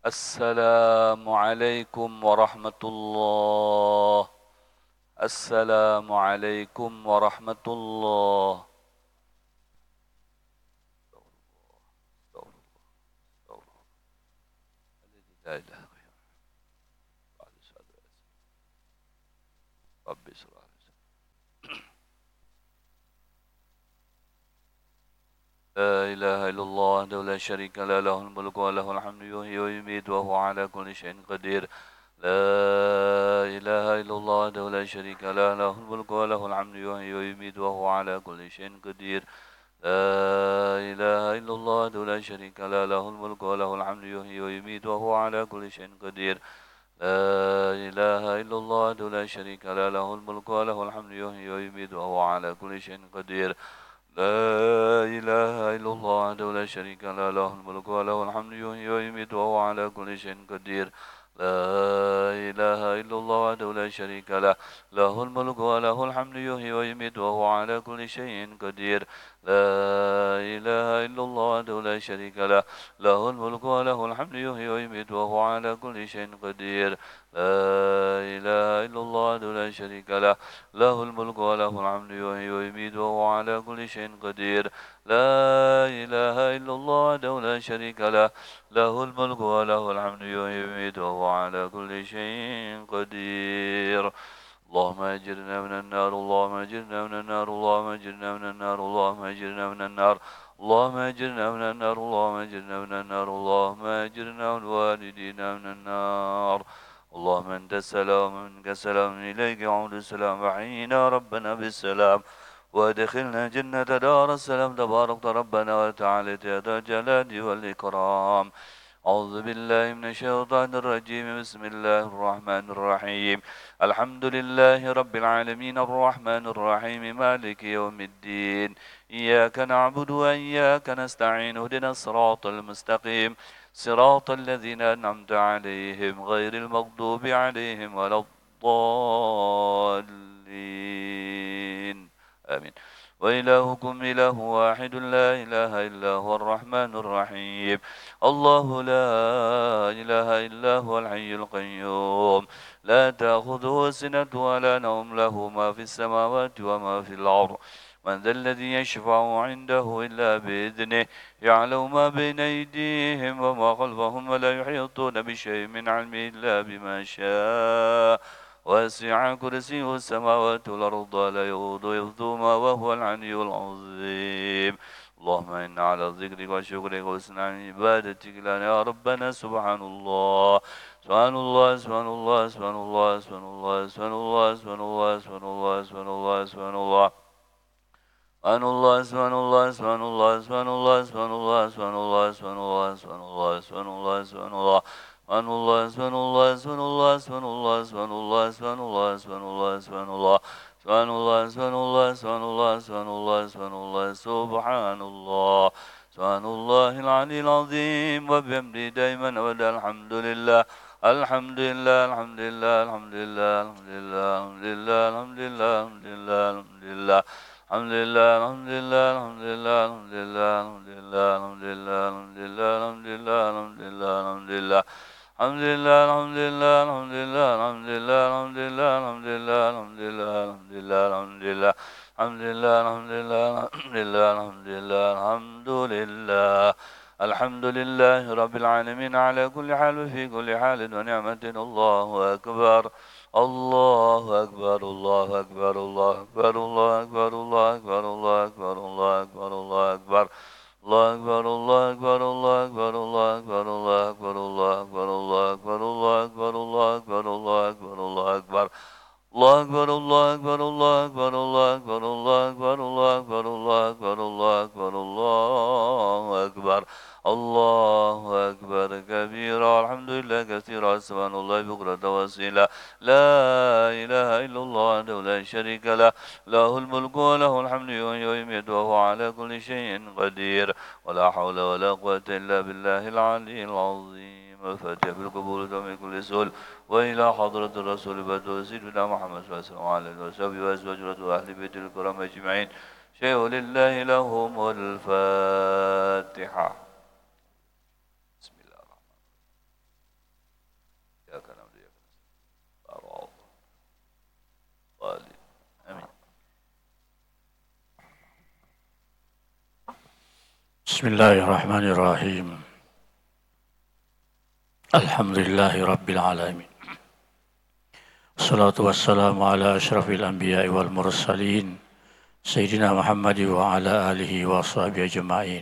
السلام عليكم ورحمة الله. السلام عليكم ورحمة الله. لا إله إلا الله. ربي اشرح لي صدري. لا إله إلا الله وحده لا شريك له، له الملك وله الحمد يحيي ويميت وهو على كل شيء قدير. لا إله إلا الله وحده لا شريك له، له الملك وله الحمد يحيي ويميت وهو على كل شيء قدير. لا إله إلا الله وحده لا شريك له، له الملك وله الحمد يحيي ويميت وهو على كل شيء قدير. لا إله إلا الله وحده لا شريك له، له الملك وله الحمد يحيي ويميت وهو على كل شيء قدير. لا إله إلا الله وحده لا شريك له، له الملك وله الحمد يحيي ويميت وهو على كل شيء قدير. لا إله إلا الله وحده لا شريك له، له الملك وله الحمد يحيي ويميت وهو على كل شيء قدير. لا إله إلا الله وحده لا شريك له، له الملك وله الحمد يحيي ويميت وهو على كل شيء قدير. لا إله إلا الله وحده لا شريك له، له الملك وله الحمد يحيي ويميت وهو على كل شيء قدير. لا إله إلا الله وحده لا شريك له، له الملك وله الحمد يحيي ويميت وهو على كل شيء قدير. اللهم أجرنا من النار، اللهم أجرنا من النار، اللهم أجرنا من النار، اللهم أجرنا من النار، اللهم أجرنا من النار، اللهم أجرنا من النار، اللهم أجرنا والوالدينا من النار. اللهم أنت السلام ومنك السلام، إليك يعود السلام، وحينا ربنا بالسلام وادخلنا جنة دار السلام. تبارك ربنا وتعالى يا ذا الجلال والإكرام. أعوذ بالله من الشيطان الرجيم. بسم الله الرحمن الرحيم. الحمد لله رب العالمين، الرحمن الرحيم، مالك يوم الدين. إياك نعبد وإياك نستعين، اهدنا الصراط المستقيم، صراط الذين أنعمت عليهم غير المغضوب عليهم ولا الضالين. آمين. وإلهكم إله واحد لا إله إلا هو الرحمن الرحيم. الله لا إله إلا هو الحي القيوم، لا تأخذه سنة ولا نوم، له ما في السماوات وما في الأرض. من ذا الذي يشفع عنده إلا بإذنه، يعلم ما بين أيديهم وما خلفهم، ولا يحيطون بشيء من علمه إلا بما شاء. وسع كرسيه السماوات والأرض، لا يؤود حفظهما وهو العلي العظيم. اللهم إنا على ذكرك وشكرك وحسن عبادتك لنا يا ربنا. سبحان الله، سبحان الله، سبحان الله، سبحان الله، سبحان الله، سبحان الله، سبحان الله، سبحان الله، سبحان الله، سبحان الله. سبحان الله، سبحان الله، سبحان الله، سبحان الله، سبحان الله، سبحان الله، سبحان الله، سبحان الله، سبحان الله، سبحان الله. سبحان الله، سبحان الله، سبحان الله، سبحان الله، سبحان الله، سبحان الله، سبحان الله، سبحان الله. سبحان الله، سبحان الله، سبحان الله، سبحان الله، سبحان الله، سبحان الله. سبحان الله العلي العظيم وبحمده دائما أبدا. الحمد لله، الحمد لله، الحمد لله، الحمد لله، الحمد لله، الحمد لله، الحمد لله، الحمد لله، الحمد لله. الحمد لله، الحمد لله، الحمد لله، الحمد لله، الحمد لله، الحمد لله، الحمد لله، الحمد لله، الحمد لله، الحمد لله. الحمد لله، الحمد لله، الحمد لله، الحمد لله، الحمد لله، الحمد لله، الحمد لله، الحمد لله، الحمد لله. الحمد لله، الحمد لله، الحمد لله، الحمد لله، الحمد لله. الحمد لله رب العالمين على كل حال وفي كل حال ونعمة. الله أكبر، الله أكبر، الله أكبر، الله أكبر، الله أكبر، الله أكبر، الله أكبر، الله أكبر، الله أكبر. الله أكبر، الله أكبر، الله أكبر، الله أكبر، الله أكبر، الله أكبر، الله أكبر، الله أكبر، الله أكبر، الله أكبر، الله أكبر. الله أكبر، الله أكبر، الله أكبر، الله أكبر، الله أكبر، الله أكبر، الله أكبر، الله أكبر، الله أكبر. الله أكبر كبيرا، الحمد لله كثيرا، سبحان الله بكرة وأصيلا. لا إله إلا الله وحده لا شريك له، له الملك وله الحمد يحيي ويميت وهو على كل شيء قدير. ولا حول ولا قوة إلا بالله العلي العظيم. الفاتحة بالقبول ومن كل سؤال وإلى حضرة الرسول بدر سيدنا محمد صلى الله عليه وسلم وعلى آله وصحبه وأزواجه وأهل بيت الكرام أجمعين. شيء لله لهم الفاتحة. بسم الله الرحمن الرحيم. بسم الله الرحمن الرحيم. الحمد لله رب العالمين، الصلاة والسلام على أشرف الأنبياء والمرسلين سيدنا محمد وعلى آله وصحبه أجمعين.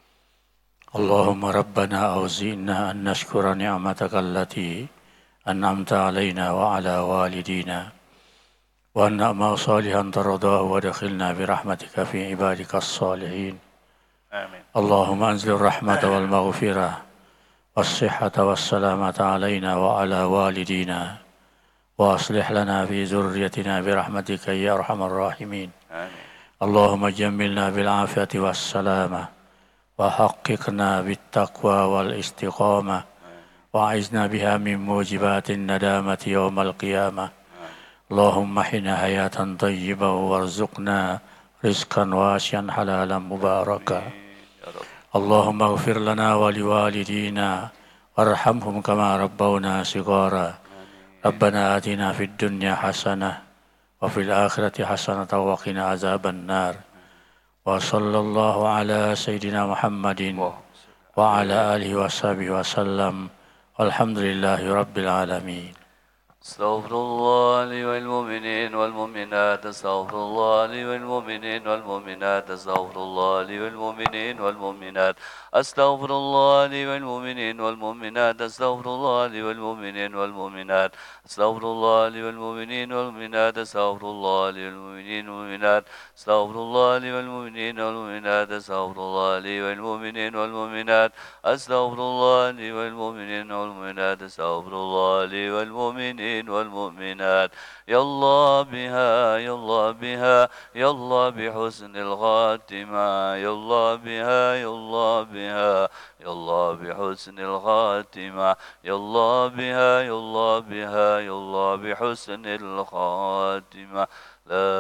اللهم ربنا أوزئنا أن نشكر نعمتك التي أنعمت علينا وعلى والدينا، وأن نعمل صالحا ترضاه وادخلنا برحمتك في عبادك الصالحين. آمين. اللهم أنزل الرحمة والمغفرة والصحة والسلامة علينا وعلى والدينا، وأصلح لنا في ذريتنا برحمتك يا أرحم الراحمين. آمين. اللهم جملنا بالعافية والسلامة، وحققنا بالتقوى والاستقامة، وأعذنا بها من موجبات الندامة يوم القيامة. اللهم حنا حياة طيبة وارزقنا رزقا واسعا حلالا مباركا. يا رب. اللهم اغفر لنا ولوالدينا وارحمهم كما ربونا صغارا. ربنا آتنا في الدنيا حسنة وفي الآخرة حسنة وقنا عذاب النار. وصلى الله على سيدنا محمد وعلى آله وصحبه وسلم، والحمد لله رب العالمين. استغفر الله لي والمؤمنين والمؤمنات، استغفر الله لي والمؤمنين والمؤمنات، استغفر الله لي والمؤمنين والمؤمنات، استغفر الله لي والمؤمنين والمؤمنات، استغفر الله لي والمؤمنين والمؤمنات، استغفر الله لي والمؤمنين والمؤمنات، استغفر الله لي والمؤمنين والمؤمنات، استغفر الله لي والمؤمنين والمؤمنات، استغفر الله لي والمؤمنين والمؤمنات، استغفر الله لي والمؤمنين والمؤمنات، استغفر الله لي والمؤمنين والمؤمنات. يا الله بها، يا الله بها، يا الله بحسن الخاتمة، يا الله بها، يا الله بها، يا الله بحسن الخاتمة، يا الله بها، يا الله بها، يا الله بحسن الخاتمة. لا